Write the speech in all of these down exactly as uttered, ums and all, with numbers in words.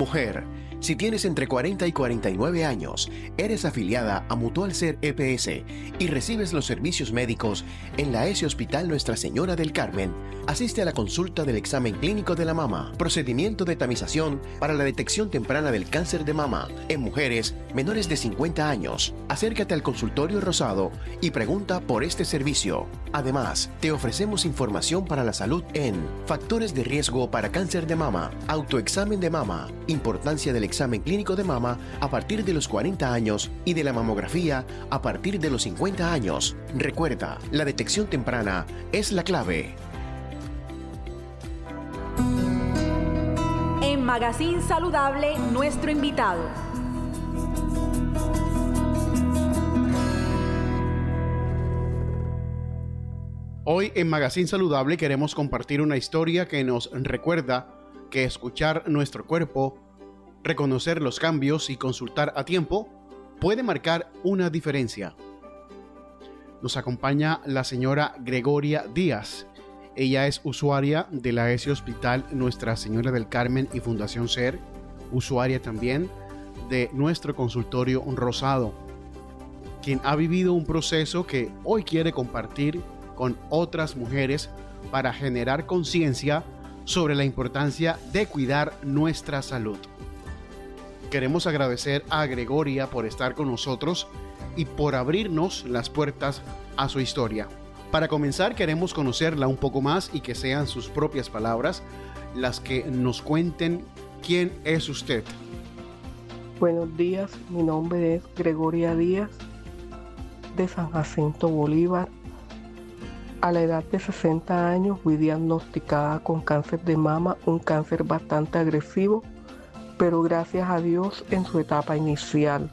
Mujer, si tienes entre cuarenta y cuarenta y nueve años, eres afiliada a Mutual Ser E P S y recibes los servicios médicos en la E S I Hospital Nuestra Señora del Carmen, asiste a la consulta del examen clínico de la mama, procedimiento de tamización para la detección temprana del cáncer de mama en mujeres menores de cincuenta años. Acércate al consultorio Rosado y pregunta por este servicio. Además, te ofrecemos información para la salud en factores de riesgo para cáncer de mama, autoexamen de mama, importancia del examen clínico de mama a partir de los cuarenta años y de la mamografía a partir de los cincuenta años. Recuerda, la detección temprana es la clave. En Magazine Saludable, nuestro invitado. Hoy en Magazine Saludable queremos compartir una historia que nos recuerda que escuchar nuestro cuerpo, reconocer los cambios y consultar a tiempo puede marcar una diferencia. Nos acompaña la señora Gregoria Díaz. Ella es usuaria de la E S I Hospital Nuestra Señora del Carmen y Fundación Ser, usuaria también de nuestro consultorio Rosado, quien ha vivido un proceso que hoy quiere compartir con otras mujeres para generar conciencia sobre la importancia de cuidar nuestra salud. Queremos agradecer a Gregoria por estar con nosotros y por abrirnos las puertas a su historia. Para comenzar, queremos conocerla un poco más y que sean sus propias palabras las que nos cuenten quién es usted. Buenos días, mi nombre es Gregoria Díaz, de San Jacinto Bolívar. A la edad de sesenta años fui diagnosticada con cáncer de mama, un cáncer bastante agresivo, pero gracias a Dios en su etapa inicial.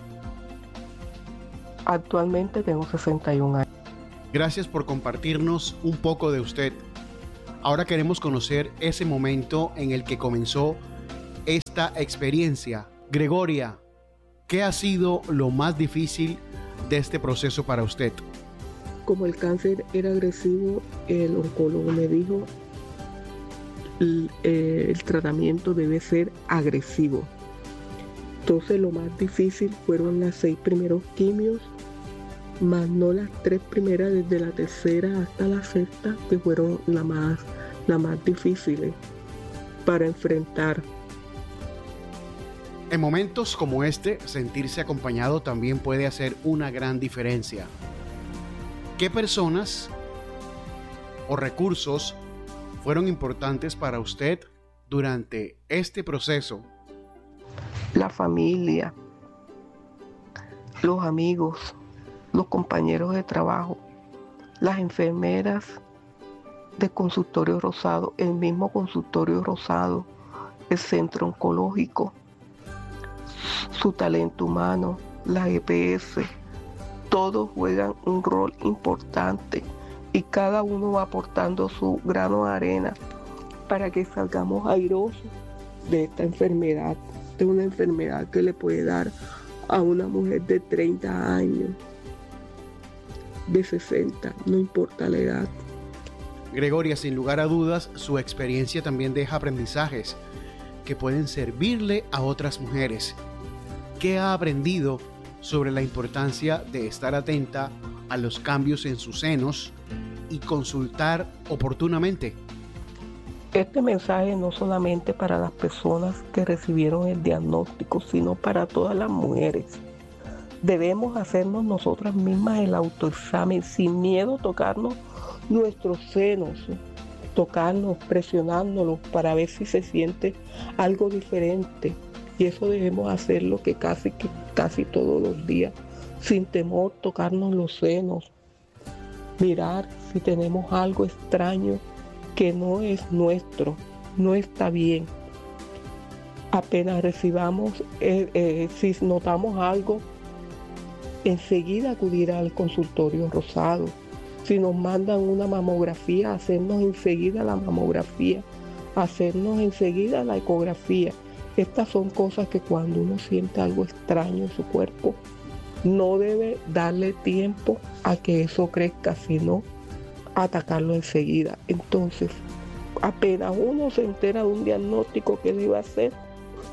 Actualmente tengo sesenta y un años. Gracias por compartirnos un poco de usted. Ahora queremos conocer ese momento en el que comenzó esta experiencia. Gregoria, ¿qué ha sido lo más difícil de este proceso para usted? Como el cáncer era agresivo, el oncólogo me dijo el, eh, el tratamiento debe ser agresivo. Entonces lo más difícil fueron las seis primeros quimios, más no las tres primeras, desde la tercera hasta la sexta, que fueron las más, la más difíciles para enfrentar. En momentos como este, sentirse acompañado también puede hacer una gran diferencia. ¿Qué personas o recursos fueron importantes para usted durante este proceso? La familia, los amigos, los compañeros de trabajo, las enfermeras del consultorio Rosado, el mismo consultorio Rosado, el centro oncológico, su talento humano, la E P S. Todos juegan un rol importante y cada uno va aportando su grano de arena para que salgamos airosos de esta enfermedad, de una enfermedad que le puede dar a una mujer de treinta años, de sesenta, no importa la edad. Gregoria, sin lugar a dudas, su experiencia también deja aprendizajes que pueden servirle a otras mujeres. ¿Qué ha aprendido sobre la importancia de estar atenta a los cambios en sus senos y consultar oportunamente? Este mensaje no solamente para las personas que recibieron el diagnóstico, sino para todas las mujeres. Debemos hacernos nosotras mismas el autoexamen sin miedo a tocarnos nuestros senos, tocarnos, presionándolos para ver si se siente algo diferente. Y eso debemos hacerlo que casi, que casi todos los días, sin temor, tocarnos los senos, mirar si tenemos algo extraño que no es nuestro, no está bien. Apenas recibamos, eh, eh, si notamos algo, enseguida acudir al consultorio Rosado. Si nos mandan una mamografía, hacernos enseguida la mamografía, hacernos enseguida la ecografía. Estas son cosas que cuando uno siente algo extraño en su cuerpo, no debe darle tiempo a que eso crezca, sino atacarlo enseguida. Entonces, apenas uno se entera de un diagnóstico que le iba a hacer,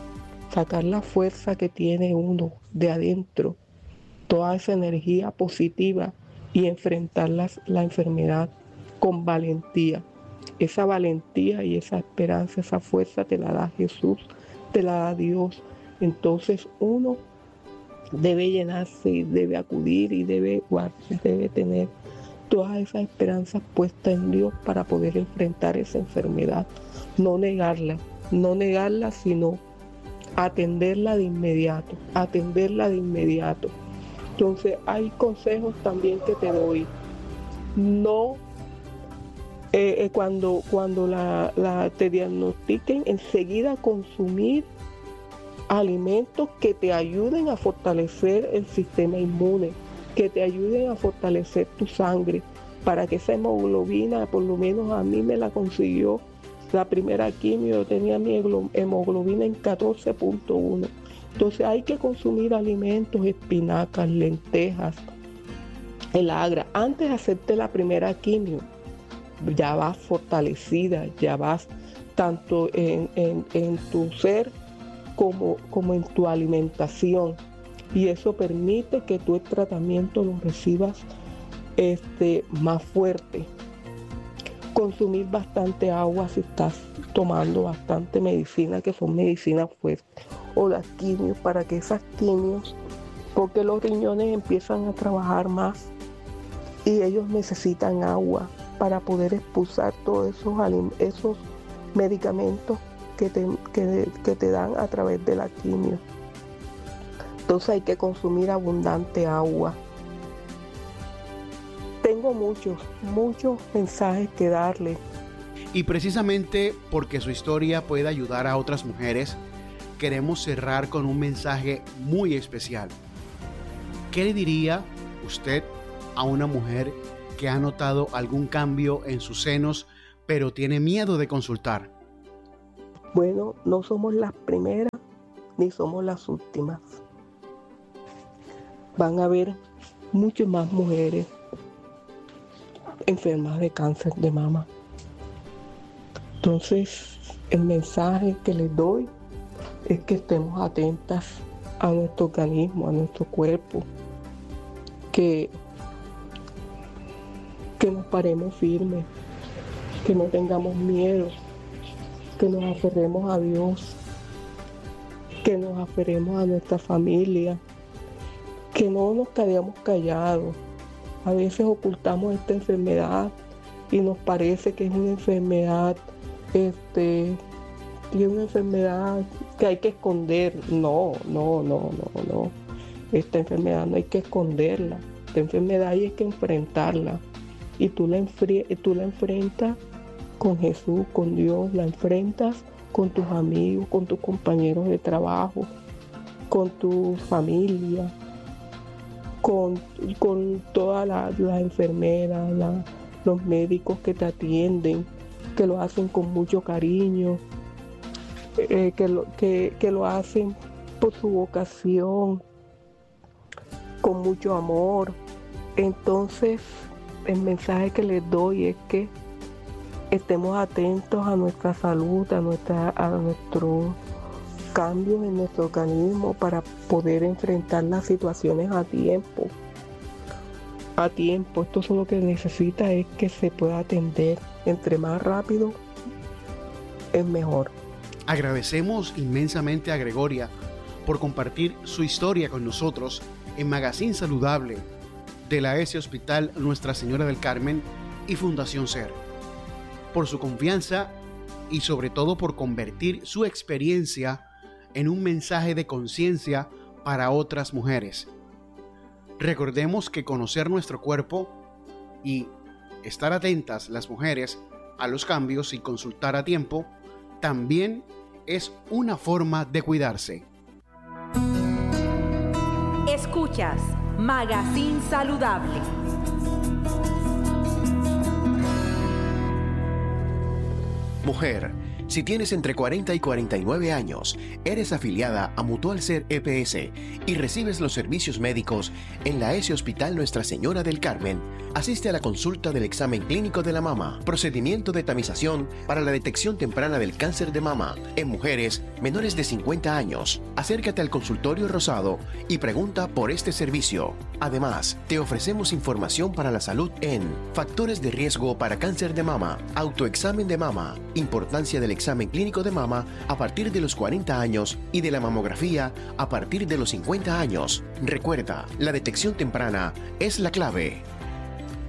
sacar la fuerza que tiene uno de adentro, toda esa energía positiva y enfrentar la, la enfermedad con valentía. Esa valentía y esa esperanza, esa fuerza te la da Jesús, te la da Dios. Entonces uno debe llenarse y debe acudir y debe, debe tener todas esas esperanzas puestas en Dios para poder enfrentar esa enfermedad. No negarla, no negarla, sino atenderla de inmediato, atenderla de inmediato. Entonces hay consejos también que te doy. No, eh, eh, cuando, cuando la, la, te diagnostiquen, enseguida consumir alimentos que te ayuden a fortalecer el sistema inmune, que te ayuden a fortalecer tu sangre, para que esa hemoglobina, por lo menos a mí me la consiguió la primera quimio, yo tenía mi hemoglobina en catorce punto uno. Entonces hay que consumir alimentos, espinacas, lentejas, el agra. Antes de hacerte la primera quimio, ya vas fortalecida, ya vas tanto en, en, en tu ser como, como en tu alimentación. Y eso permite que tu tratamiento lo recibas este, más fuerte. Consumir bastante agua si estás tomando bastante medicina, que son medicinas fuertes, o las quimios, para que esas quimios, porque los riñones empiezan a trabajar más y ellos necesitan agua para poder expulsar todos esos, esos medicamentos que te, que, que te dan a través de la quimio. Entonces hay que consumir abundante agua. Tengo muchos, muchos mensajes que darle. Y precisamente porque su historia puede ayudar a otras mujeres, queremos cerrar con un mensaje muy especial. ¿Qué le diría usted a una mujer que ha notado algún cambio en sus senos, pero tiene miedo de consultar? Bueno, no somos las primeras ni somos las últimas. Van a haber muchas más mujeres enfermas de cáncer de mama. Entonces, el mensaje que les doy es que estemos atentas a nuestro organismo, a nuestro cuerpo, que, que nos paremos firmes, que no tengamos miedo, que nos aferremos a Dios, que nos aferremos a nuestra familia, que no nos quedemos callados. A veces ocultamos esta enfermedad y nos parece que es una enfermedad, este, y es una enfermedad que hay que esconder. No, no, no, no, no. Esta enfermedad no hay que esconderla. Esta enfermedad hay que enfrentarla. Y tú la, enfri- tú la enfrentas con Jesús, con Dios, la enfrentas con tus amigos, con tus compañeros de trabajo, con tu familia, con, con todas las la enfermeras, la, los médicos que te atienden, que lo hacen con mucho cariño, eh, que, lo, que, que lo hacen por su vocación, con mucho amor. Entonces, el mensaje que les doy es que estemos atentos a nuestra salud, a, nuestra, a nuestros cambios en nuestro organismo para poder enfrentar las situaciones a tiempo. A tiempo, esto solo que necesita es que se pueda atender. Entre más rápido, es mejor. Agradecemos inmensamente a Gregoria por compartir su historia con nosotros en Magazine Saludable de la ese Hospital Nuestra Señora del Carmen y Fundación SER, por su confianza y sobre todo por convertir su experiencia en un mensaje de conciencia para otras mujeres. Recordemos que conocer nuestro cuerpo y estar atentas las mujeres a los cambios y consultar a tiempo también es una forma de cuidarse. Escuchas Magazine Saludable. Mujer, Si tienes entre cuarenta y cuarenta y nueve años, eres afiliada a Mutual Ser E P S y recibes los servicios médicos en la E S I Hospital Nuestra Señora del Carmen, asiste a la consulta del examen clínico de la mama, procedimiento de tamización para la detección temprana del cáncer de mama en mujeres menores de cincuenta años. Acércate al consultorio Rosado y pregunta por este servicio. Además, te ofrecemos información para la salud en factores de riesgo para cáncer de mama, autoexamen de mama, importancia del examen clínico de mama a partir de los cuarenta años y de la mamografía a partir de los cincuenta años. Recuerda, la detección temprana es la clave.